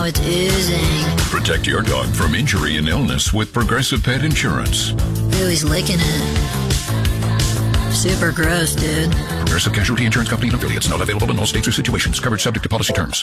it's oozing. Protect your dog from injury and illness with Progressive Pet Insurance. Ooh, he's licking it. Super gross, dude. Progressive Casualty Insurance Company and affiliates. Not available in all states or situations. Coverage subject to policy terms.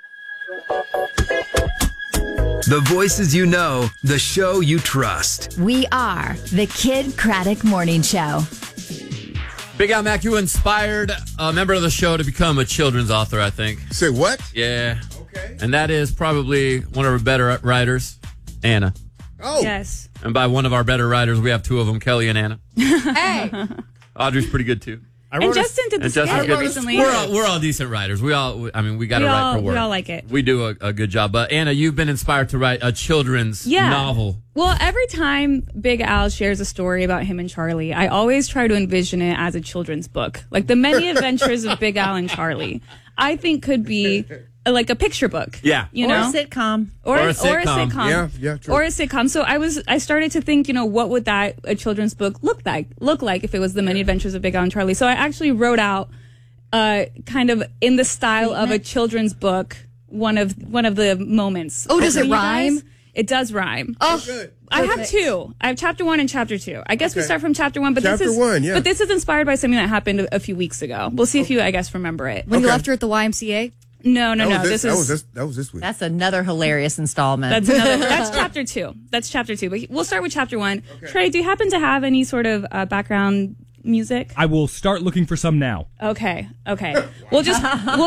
The voices you know, the show you trust. We are the Kid Craddock Morning Show. Big Al Mack, you inspired a member of the show to become a children's author, I think. Say what? Yeah. Okay. And that is probably one of our better writers, Anna. Oh. Yes. And by one of our better writers, we have two of them, Kelly and Anna. Hey. Audrey's pretty good, too. And Justin did the skit recently. We're all decent writers. We got to write for work. We all like it. We do a good job. But Anna, you've been inspired to write a children's novel. Well, every time Big Al shares a story about him and Charlie, I always try to envision it as a children's book. Like The Many Adventures of Big Al and Charlie, I think could be like a picture book. Yeah. You know? Or a sitcom. Or a sitcom. Yeah, true. Or a sitcom. So I started to think, what would a children's book look like if it was The Many Adventures of Big Al and Charlie. So I actually wrote out kind of in the style of a children's book one of the moments. Oh, does it rhyme? It does rhyme. Oh, good. I have two. I have chapter 1 and chapter 2. I guess we start from chapter 1, but Chapter this is 1, yeah. But this is inspired by something that happened a few weeks ago. We'll see if you, I guess, remember it. when you left her at the YMCA? No. That This was this week. That's another hilarious installment. That's chapter 2. That's chapter 2. But we'll start with chapter 1. Okay. Trey, do you happen to have any sort of background music? I will start looking for some now. Okay. We'll just.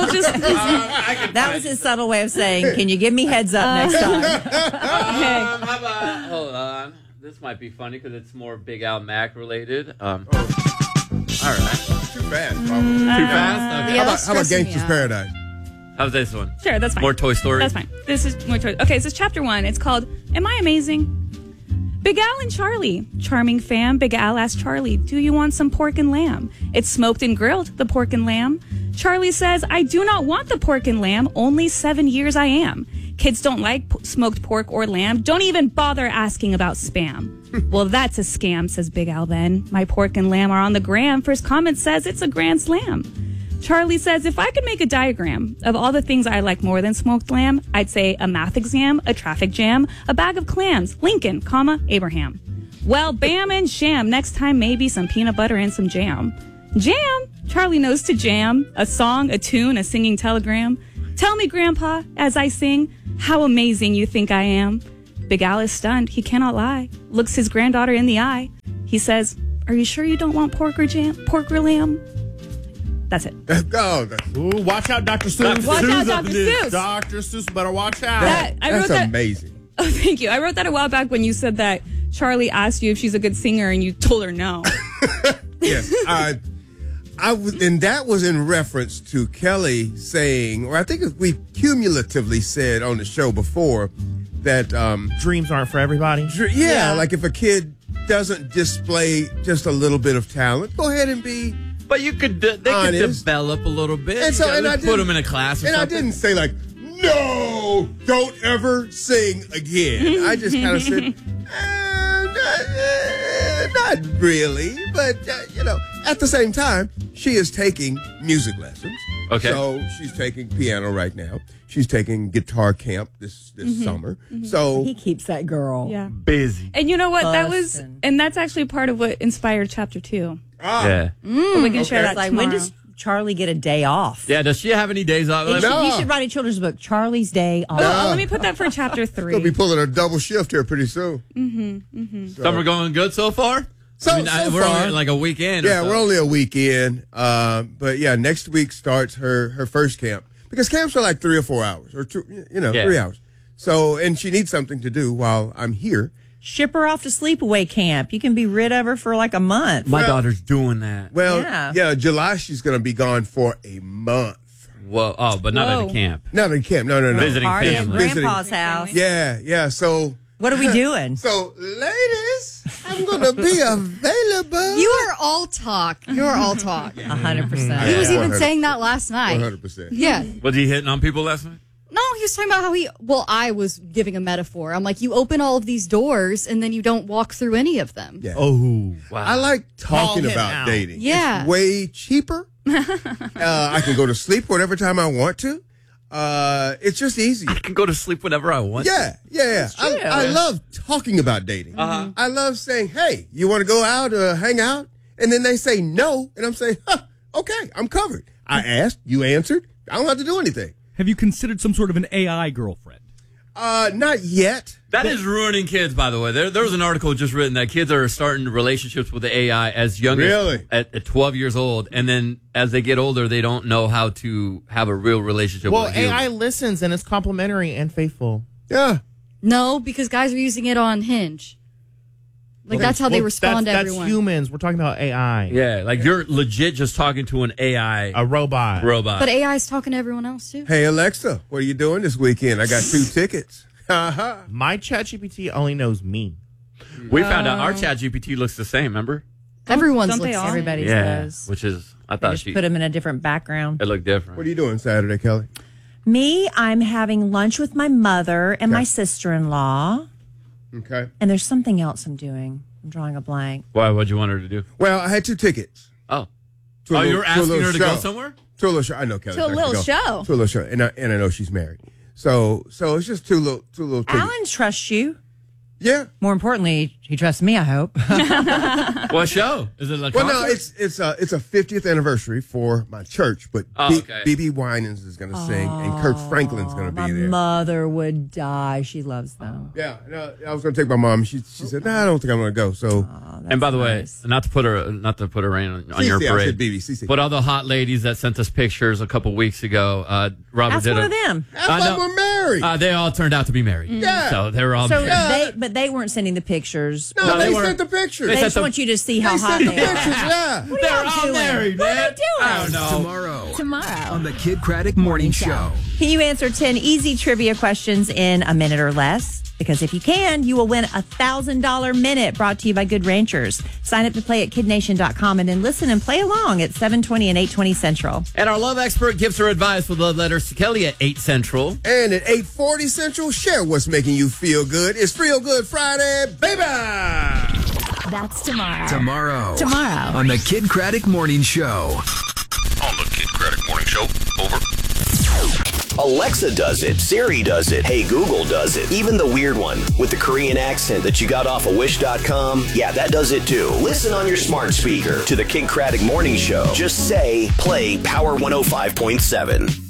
That was his subtle way of saying, "Can you give me heads up next time?" How about, hold on. This might be funny because it's more Big Al Mack related. All right. Too fast, probably. Too fast? Okay. How about Gangsta's Paradise? How's this one? Sure, that's fine. More Toy Story? That's fine. This is more Toy. Okay, this is chapter 1. It's called "Am I Amazing?" Big Al and Charlie. Charming fam, Big Al asked Charlie, "Do you want some pork and lamb?" "It's smoked and grilled, the pork and lamb." Charlie says, "I do not want the pork and lamb. Only 7 years I am. Kids don't like smoked pork or lamb. Don't even bother asking about Spam." "Well, that's a scam," says Big Al then. "My pork and lamb are on the gram. First comment says it's a grand slam." Charlie says, "If I could make a diagram of all the things I like more than smoked lamb, I'd say a math exam, a traffic jam, a bag of clams, Lincoln, comma, Abraham." "Well, bam and sham. Next time, maybe some peanut butter and some jam." "Jam?" Charlie knows to jam. A song, a tune, a singing telegram. "Tell me, Grandpa, as I sing, how amazing you think I am." Big Al is stunned. He cannot lie. Looks his granddaughter in the eye. He says, "Are you sure you don't want pork or lamb?" That's it. Ooh, watch out, Dr. Seuss. Watch out, Dr. Seuss. Dr. Seuss, better watch out. That's amazing. Oh, thank you. I wrote that a while back when you said that Charlie asked you if she's a good singer and you told her no. Yes. And that was in reference to Kelly saying, or I think we cumulatively said on the show before that dreams aren't for everybody. Yeah, like if a kid doesn't display just a little bit of talent, go ahead and be. But they could develop a little bit. And I put them in a class or something. I didn't say like, no, don't ever sing again. I just kind of said, not really. But, at the same time, she is taking music lessons. Okay. So she's taking piano right now. She's taking guitar camp this summer. Mm-hmm. So he keeps that girl busy. And you know what? That's actually part of what inspired chapter 2. Yeah. We can share that like, tomorrow. when does Charlie get a day off? Yeah, does she have any days off? You should write a children's book, Charlie's Day Off. Let me put that for chapter 3. We'll be pulling a double shift here pretty soon. Summer going good so far? So we're far, only like a week in. Yeah, we're only a week in. But yeah, next week starts her first camp. Because camps are like 3 or 4 hours or 3 hours. So, and she needs something to do while I'm here. Ship her off to sleepaway camp. You can be rid of her for like a month. My daughter's doing that. Well, yeah, July she's going to be gone for a month. Whoa, but not at a camp. Not at a camp. No. Visiting Party family. at Grandpa's house. Yeah. So what are we doing? So, ladies, I'm going to be available. You are all talk. You're all talk. 100%. He was even saying that last night. 100%. Yeah. Was he hitting on people last night? No, he was talking about how I was giving a metaphor. I'm like, you open all of these doors and then you don't walk through any of them. Yeah. Oh, wow. I like talking about dating. Yeah. It's way cheaper. I can go to sleep whatever time I want to. It's just easy. I can go to sleep whenever I want. Yeah. I love talking about dating. I love saying, hey, you want to go out or hang out? And then they say no, and I'm saying, okay, I'm covered. I asked, you answered. I don't have to do anything. Have you considered some sort of an AI girlfriend? Not yet. That is ruining kids, by the way. There was an article just written that kids are starting relationships with the AI as young as at 12 years old, and then as they get older, they don't know how to have a real relationship with a human. AI listens, and it's complimentary and faithful. Yeah. No, because guys are using it on Hinge. Like, that's how they respond to everyone. That's humans. We're talking about AI. Yeah, like you're legit just talking to an AI. A robot. But AI is talking to everyone else, too. Hey, Alexa, what are you doing this weekend? I got 2 tickets. My ChatGPT only knows me. We found out our ChatGPT looks the same, remember? Everyone's Don't they looks all? everybody's does. Which is, I thought Just put them in a different background. It looked different. What are you doing Saturday, Kelly? Me, I'm having lunch with my mother and my sister-in-law. Okay. And there's something else I'm doing. I'm drawing a blank. Why? What'd you want her to do? Well, I had 2 tickets. Oh. To a Oh, little- you were to a asking little her to show. go somewhere? To a little show. I know Kelly. To a little show. To a little show. And I know she's married. So it's just two little tickets. Alan trusts you. Yeah. More importantly, he trusts me, I hope. What show? Is it a Well, no, concert? it's a 50th anniversary for my church, but okay. BB Winans is going to sing, and Kirk Franklin's going to be My there. mother would die. She loves them. Yeah, no, I was going to take my mom. She said, "No, I don't think I'm going to go." So, And by the way, not to put her rain on your CC, I parade, said BB, CC. but all the hot ladies that sent us pictures a couple weeks ago, Robert That's did one a, of them. that's why we're married. they all turned out to be married. Yeah. So they were all So married. they weren't sending the pictures. no, they they weren't. sent the pictures. They sent just them- want you to see how They hot sent the they are. pictures. Yeah. What are They're y'all all doing? married, What man. are they I doing? don't know. Tomorrow on the Kid Craddock Morning Show. Can you answer 10 easy trivia questions in a minute or less? Because if you can, you will win a $1,000 minute brought to you by Good Ranchers. Sign up to play at kidnation.com and then listen and play along at 7:20 and 8:20 Central. And our love expert gives her advice with love letters to Kelly at 8 Central. And at 8:40 Central, share what's making you feel good. It's Feel Good Friday, baby. That's tomorrow. Tomorrow on the Kid Craddock Morning Show. On the Kid Craddock Morning Show. Over. Alexa does it. Siri does it. Hey, Google does it. Even the weird one with the Korean accent that you got off of Wish.com. Yeah, that does it too. Listen on your smart speaker to the Kid Craddock Morning Show. Just say, play Power 105.7.